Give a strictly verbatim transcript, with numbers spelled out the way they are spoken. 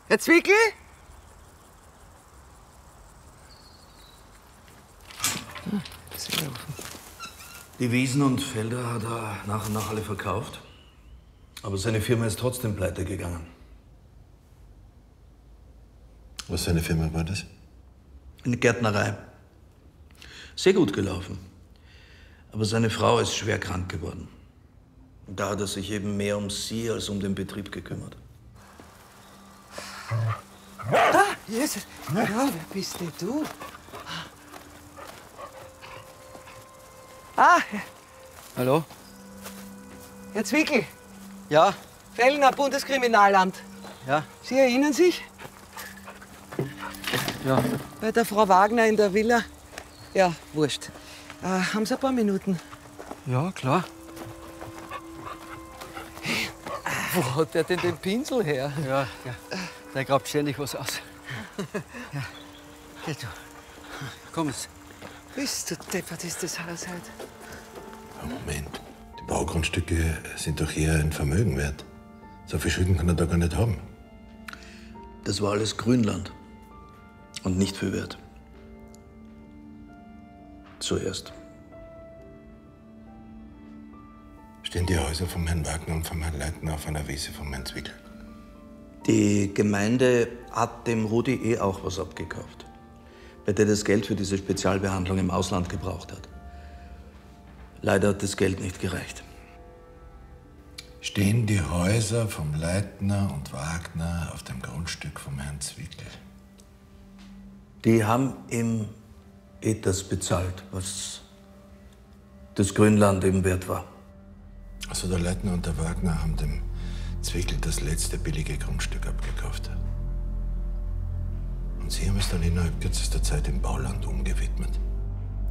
Herr Zwickel? Hm, sehr offen. Die Wiesen und Felder hat er nach und nach alle verkauft. Aber seine Firma ist trotzdem pleite gegangen. Was für eine Firma war das? Eine Gärtnerei. Sehr gut gelaufen. Aber seine Frau ist schwer krank geworden. Und da hat er sich eben mehr um sie als um den Betrieb gekümmert. Ah, Jesus. Ja, wer bist denn du? Ah, Hallo? Herr Zwickel, Ja? Fellner Bundeskriminalamt. Ja? Sie erinnern sich? Ja. Bei der Frau Wagner in der Villa? Ja, wurscht. Äh, haben Sie ein paar Minuten? Ja, klar. Wo hat der denn den Pinsel her? Ja, ja. Der grabt ständig was aus. Ja. Geh du. Komm jetzt. Bist du deppert, ist das Haus halt. Moment. Die Baugrundstücke sind doch eher ein Vermögen wert. So viel Schulden kann er da gar nicht haben. Das war alles Grünland. Und nicht viel wert. Zuerst. Stehen die Häuser vom Herrn Wagner und vom Herrn Leitner auf einer Wiese vom Herrn Zwickel? Die Gemeinde hat dem Rudi eh auch was abgekauft, weil der das Geld für diese Spezialbehandlung im Ausland gebraucht hat. Leider hat das Geld nicht gereicht. Stehen die Häuser vom Leitner und Wagner auf dem Grundstück vom Herrn Zwickel? Die haben ihm eh das bezahlt, was das Grünland eben wert war. Also der Leitner und der Wagner haben dem Zwickel das letzte billige Grundstück abgekauft. Und Sie haben es dann innerhalb kürzester Zeit im Bauland